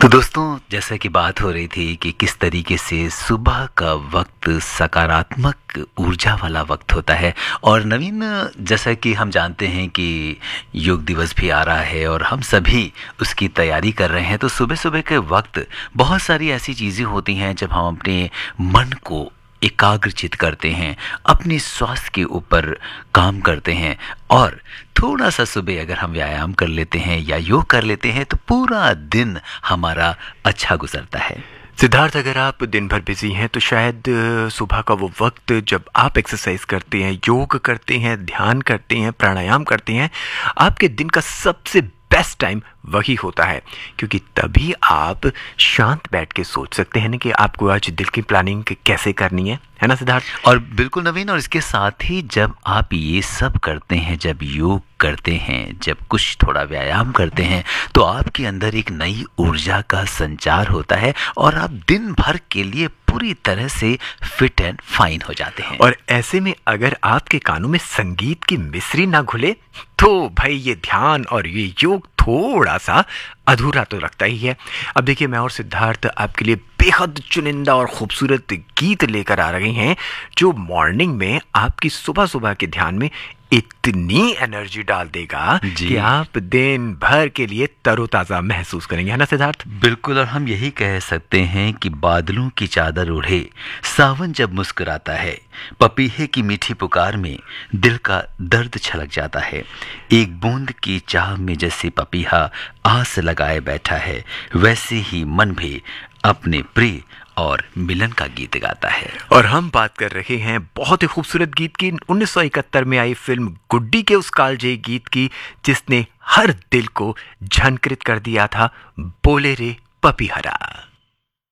तो दोस्तों, जैसा कि बात हो रही थी कि किस तरीके से सुबह का वक्त सकारात्मक ऊर्जा वाला वक्त होता है। और नवीन, जैसा कि हम जानते हैं कि योग दिवस भी आ रहा है और हम सभी उसकी तैयारी कर रहे हैं। तो सुबह सुबह के वक्त बहुत सारी ऐसी चीज़ें होती हैं जब हम अपने मन को एकाग्रचित करते हैं, अपने स्वास्थ्य के ऊपर काम करते हैं और थोड़ा सा सुबह अगर हम व्यायाम कर लेते हैं या योग कर लेते हैं तो पूरा दिन हमारा अच्छा गुजरता है। सिद्धार्थ, अगर आप दिन भर बिजी हैं तो शायद सुबह का वो वक्त जब आप एक्सरसाइज करते हैं, योग करते हैं, ध्यान करते हैं, प्राणायाम करते हैं, आपके दिन का सबसे बेस्ट टाइम वही होता है, क्योंकि तभी आप शांत बैठ के सोच सकते हैं ना कि आपको आज दिल की प्लानिंग कैसे करनी है ना सिद्धार्थ? और बिल्कुल नवीन, और इसके साथ ही जब आप ये सब करते हैं, जब योग करते हैं, जब कुछ थोड़ा व्यायाम करते हैं, तो आपके अंदर एक नई ऊर्जा का संचार होता है और आप दिन भर के लिए पूरी तरह से फिट एंड फाइन हो जाते हैं। और ऐसे में अगर आपके कानों में संगीत की मिश्री ना घुले तो भाई ये ध्यान और ये योग थोड़ा सा अधूरा तो लगता ही है। अब देखिए, मैं और सिद्धार्थ आपके लिए बेहद चुनिंदा और खूबसूरत गीत लेकर आ रहे हैं जो मॉर्निंग में आपकी सुबह सुबह के ध्यान में इतनी एनर्जी डाल देगा कि आप दिन भर के लिए तरोताजा महसूस करेंगे, है ना सिद्धार्थ? बिल्कुल, और हम यही कह सकते हैं कि बादलों की चादर ओढ़े सावन जब मुस्कुराता है, पपीहे की मीठी पुकार में दिल का दर्द छलक जाता है। एक बूंद की चाह में जैसे पपीहा आस लगाए बैठा है, वैसे ही मन भी अपने प्रिय और मिलन का गीत गाता है। और हम बात कर रहे हैं बहुत ही खूबसूरत गीत की, 1971 में आई फिल्म गुड्डी के उस कालजयी गीत की, जिसने हर दिल को झंकृत कर दिया था, बोले रे पपीहरा।